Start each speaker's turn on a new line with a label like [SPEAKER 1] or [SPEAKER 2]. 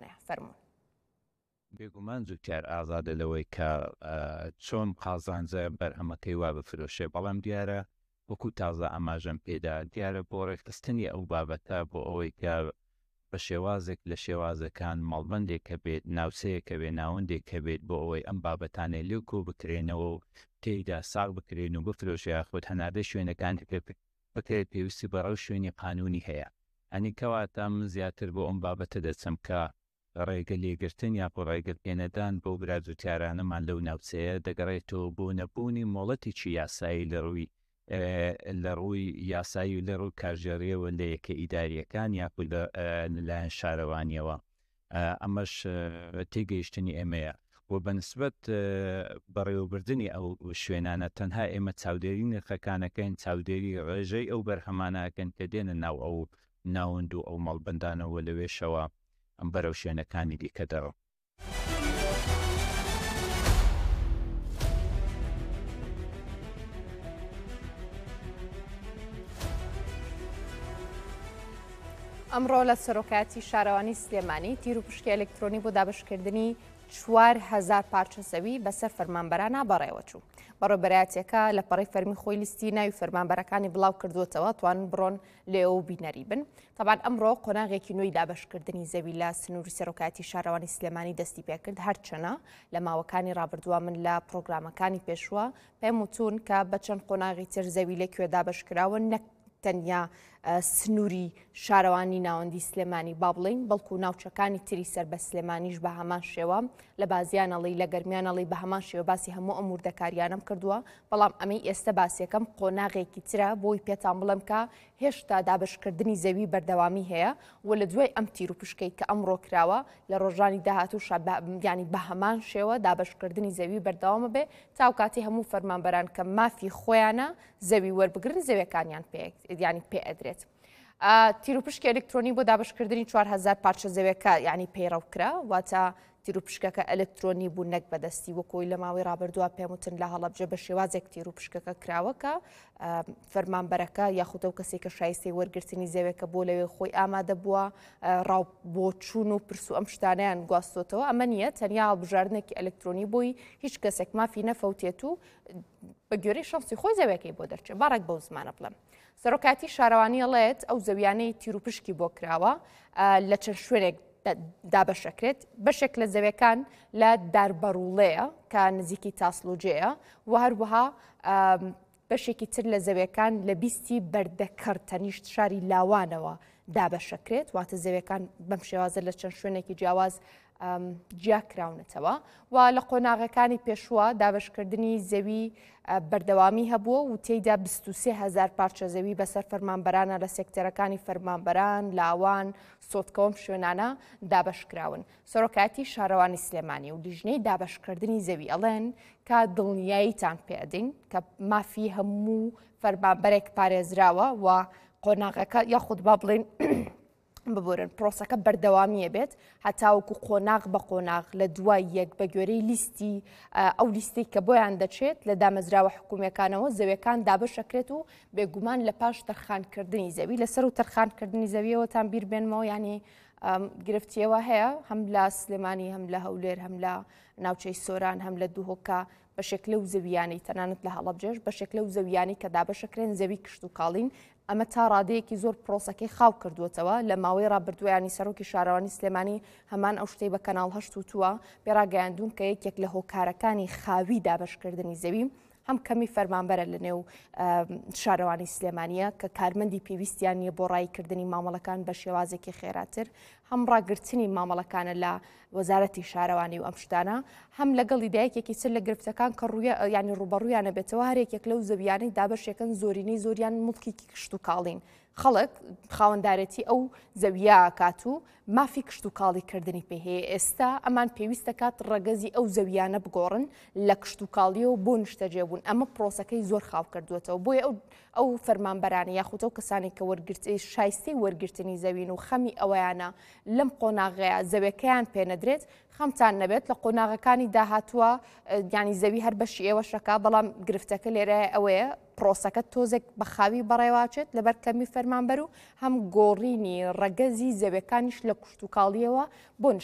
[SPEAKER 1] ئەوانەیە فەرمونون.
[SPEAKER 2] بێگومان زووتر ئازادە لەوەی کە چۆن قازانجە بەرهەمەکەی وا بفرۆشێ، بەڵام دیارە وەکو تازە ئاماژەم پێدا دیارە بۆ ڕێکخستنی ئەو بابەتە بۆ ئەوەی کە بە شێوازێک لە شێوازەکان مەڵبەندێک کە بێت ناوچەیە کە بێ ناوەندێک کە بێت بۆ ئەوەی ئەم بابەتانێ لێو کۆ بکرێنەوە و تێیدا ساغ بکرێن و بفرۆشە یاخود هەناردەی شوێنەکان بکرێت پێویستی بەڕەو شوێنی قانونی هەیە. ئەنی کەواتە من زیاتر بۆ ئەم بابەتە دەچم کە ڕێگە لێگرتن یاخۆ ڕێگەپێنەدان بۆ برازوتیارانەمان لەو ناوچەیە دەگەڕێتەوە بۆ نەبوونی مۆڵەتێکی یاسایی لە ڕووی یاسایی و لە ڕووی کارژێڕیەوە لە یەکە ئیداریەکان یاخود لەلایەن شارەوانیەوە. ئەمەش تێگەیشتنی ئێمەیە و بەنسبەت بەڕێوەبردننی ئەو شوێنانە تەنها ئێمە چاودێری نرخەکانەکەین، چاودێری ڕێژەی ئەو بەرهەمانەکەن کە دێنە ناو ئەو ناوەند و ئەو مەڵبەندانەوە لەوێشەوە ئەم بەرەو شوێنەکانی دیکە دەڕۆ.
[SPEAKER 1] ئەمڕۆ لە سەرۆکاتی شارەوانی سلێمانی تیر و پشکی ئەلکترۆنی بۆ دابشکردنی 4,000 پارچە زەوی بەسەر فەرمانبەران بەڕێوە چوو. بەڕێوەبەرایەتیەکە لە پەڕی فەرمی خۆی لیستی ناوی فەرمانبەرەکانی بڵاو کردوتەوە توانن بڕۆن لێەوە بینەری بن. تەبان ئەمڕۆ قۆناغێکی نوێی دابشکردنی زەوی لە سنووری سەرۆکاتی شارەوانی سلێمانی دەستی پێکرد. هەرچەنە لە ماوەکانی ڕابردووە من لە پرۆگرامەکانی پێشووە پێم وتون کە بە چەند قۆناغی تر زەوی لەکوێ دابشکراوە نەک تەنیا سنووری شارەوانی ناوەندی سلێمانی با بڵین بەڵکو ناوچەکانی تری سەر بە سلێمانیش بە هەمان شێوە لە بازیانەڵی لە گەرمیانەڵی بە هەمان شێوە باسی هەموو ئەم وردەکاریانم کردووە. بەڵام ئەمەی ئێستا باسیەکەم قۆناغێکی ترە بۆی پێتان بڵم کە هێشتا دابشکردنی زەوی بەردەوامی هەیە و لە دوای ئەم تیر و پشکەی کە ئەمڕۆ کراوە لە ڕۆژانی داهاتوو ینی بە هەمان شێوە دابشکردنی زەوی بەردەوامە بێ تاو کاتی هەموو فەرمانبەران کە مافی خۆیانە زەوی وەربگرن زەویەکانیان ینی پێ ئەدرێت. تیر و پشکی ئەلکترۆنی بۆ دابشکردنی 4,000 پارچە زەویەکە ینی پەیڕەوکرا واتە تیر و پشکەکە ئەلکترۆنی بوو نەک بەدەستی وەکۆی لە ماوەی ڕابردووە پێموتن لە هەڵەبجە بە شێوازێک تیر و پشکەکە کراوەکە فەرمانبەرەکە یاخود ئەو کەسێک کە شایستی وەرگرتنی زەوێکە بۆ لەوێ خۆی ئامادە بووە ڕاو بۆ چوون و پرس و ئەم شتانیان گواستۆتەوە. ئەمە نییە تەنیا هەڵبژاردنێکی ئەلکترۆنی بۆی هیچ کەسێک مافی نەفەوتێت و بە گوێرەی شانسی خۆی زەوێکەی بۆ دەرچێت. باڕێک بەو زمانە بڵێم سەرۆکاتی شارەوانی ئەڵێت ئەو زەویانەی تیر و پشکی بۆ کراوە لە چەند شوێنێک دابەشەکرێت. بەشێک لە زەویەکان لە داربەڕوڵەیە کە نزیکی تاسلۆجەیە و هەروەها بەشێکی تر لە زەویەکان لە بیستی بەردەکەڕ تەنیشت شاری لاوانەوە دابەشەکرێت واتە زەویەکان بەم شێوازە لە چەند شوێنێکی جیاواز جیاکراونەتەوە و لە قۆناغەکانی پێشووە دابشکردنی زەوی بەردەوامی هەبووە و تێیدا 23,000 پارچە زەوی بەسەر فەرمانبەرانە لە سێکتەرەکانی فەرمانبەران لاوان سۆتکەوم شوێنانە دابشکراون. سەرۆکاتی شارەوانی سلێمانی و لیژنەی دابشکردنی زەوی ئەڵێن کە دڵنیاییتان پێدەین کە مافی هەموو فەرمانبەرێک پارێزراوە و قۆناغەکە یاخود با بڵێن ببورن پرۆسەکە بەردەوامیە بێت هەتاوەکو قۆناغ بە قۆناغ لە دوای یەک بە گوێرەی لیستی ئەو لیستی کە بۆیان دەچێت لە دامەزراوە حکوومەکانەوە زەویەکان دابشەکرێت و بێگومان لە پاش تەرخانکردنی زەوی لەسەر و تەرخانکردنی زەویەوەتان بیر بێنمەوە ینی گرفتیەوە هەیە هەم لە سلێمانی هەم لە هەولێر هەم لە ناوچەی سۆران هەم لە دووهۆکە بەشێک لەو زەویانی تەنانەت لە هەڵەبجێش بەشێک لەو زەویانی کە دابشەکرێن زەوی کشت و کاڵین. ئەمە تا ڕادەیەکی زۆر پرۆسەکەی خاو کردوێتەوە لە ماوەی ڕابردوویانی سەرۆکی شارەوانی سلێمانی هەمان ئەو شتەی بە کەناڵ هەشت وتووە پێڕاگەیاندون کە یەکێک لە هۆکارەکانی خاوی دابشکردنی زەوی هەم کەمی فەرمانبەرە لە نێو شارەوانی سلێمانیە کە کارمەندی پێویستیان نیە بۆ ڕایکردنی مامەڵەکان بە شێوازێکی خێراتر هەم ڕاگررتنی مامەڵەکانە لە وەزارەتی شارەوانی و ئەم شتانە هەم لەگەڵی دایەکێکی سر لە گرفتەکان کە ینی ڕوبەڕوویانە بێتەوە هەرێکێک لەو زەویانەی دابشێکن زۆرینەی زۆریان مڵکێکی کشت و کاڵین. خەڵک خاوەندارەتی ئەو زەویە کات و مافی کشت و کاڵیکردنی پێ هەیە. ئێستا ئەمان پێویستە کات ڕەگەزی ئەو زەویانە بگۆڕن لە کشت و کاڵیەوە بۆ نیشتەجێبوون. ئەمە پرۆسەکەی زۆر خاو کردوێتەوە بۆیە ئەو فەرمانبەرانی یاخود ئەو کەسانی کە شایستی وەرگرتنی زەوین و خەمی ئەوەیانە لەم قۆناغەیە زەویەکەیان پێنەدرێت خەمتان نەبێت لە قۆناغەکانی داهاتووە ینی زەوی هەر بەشی ئێوەشەکە بەڵام گرفتەکە لێرە ئەوەیە پرۆسەکە تۆزێک بە خاوی بەڕێواچێت لەبەر کەمی فەرمانبەر و هەم گۆڕینی ڕەگەزی زەویەکانیش لە کشت و کاڵیەوە بۆ